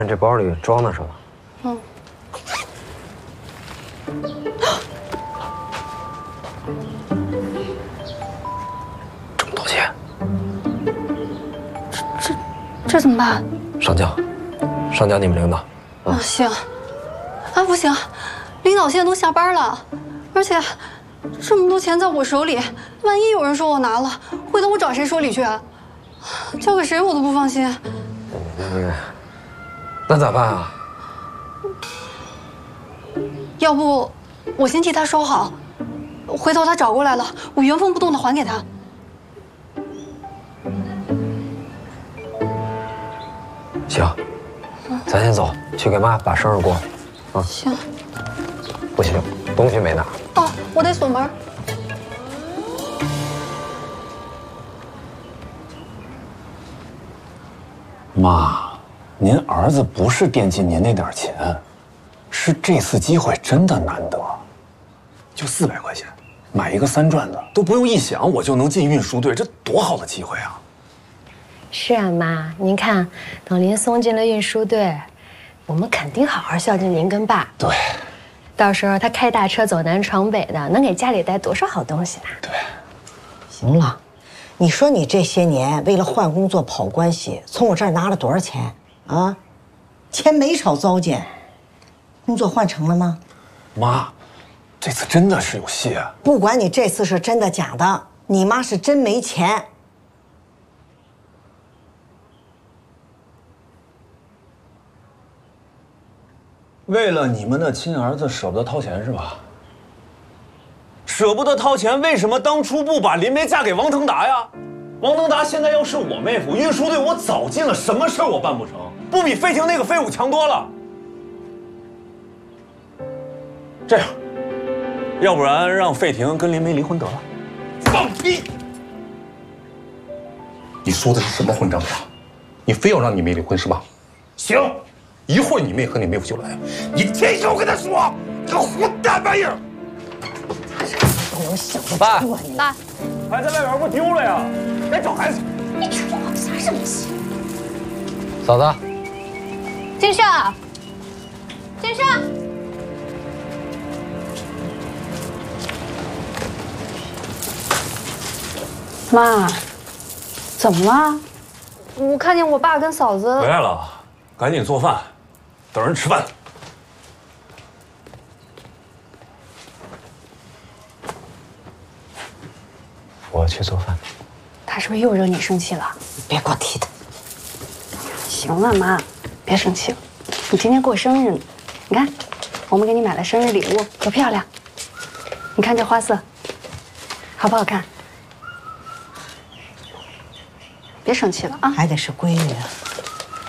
这包里装的什么？ 嗯。 这么多钱， 这怎么办？ 上交，上交你们领导。 啊，行。啊，不行，领导现在都下班了，而且这么多钱在我手里，万一有人说我拿了，回头我找谁说理去啊？交给谁我都不放心。 那咋办啊？ 要不我先替他收好，回头他找过来了，我原封不动的还给他。 行，咱先走，去给妈把生日过了。啊， 行。 不行，东西没拿。 哦，我得锁门。 妈，您儿子不是惦记您那点钱，是这次机会真的难得，就400块钱，买一个3转的，都不用一想我就能进运输队，这多好的机会啊！ 是啊，妈，您看，等林松进了运输队，我们肯定好好孝敬您跟爸。 对， 到时候他开大车走南闯北的，能给家里带多少好东西呢？ 对， 行了。你说你这些年为了换工作跑关系，从我这儿拿了多少钱啊？钱没少糟践。工作换成了吗？ 妈，这次真的是有戏啊！ 不管你这次是真的假的，你妈是真没钱。 为了你们的亲儿子舍不得掏钱是吧？舍不得掏钱，为什么当初不把林梅嫁给王腾达呀？王腾达现在要是我妹夫，运输队我早进了，什么事儿我办不成？不比费婷那个废物强多了。这样，要不然让费婷跟林梅离婚得了。 放屁！你说的是什么混账话？你非要让你妹离婚是吧？行，一会儿你妹和你妹夫就来，你亲手跟他说，这个混蛋玩意儿！ 不能想得爸， 出啊你！ 爸， 孩子在外边不丢了呀？该找孩子。 你出好啥什么气？ 嫂子， 金盛，金盛， 妈，怎么了？我看见我爸跟嫂子回来了，赶紧做饭，等人吃饭。 我去做饭。 他是不是又惹你生气了？ 别给我提他。 行了，妈，别生气了。你今天过生日呢，你看，我们给你买了生日礼物，多漂亮！你看这花色，好不好看？别生气了啊！ 还得是闺女啊。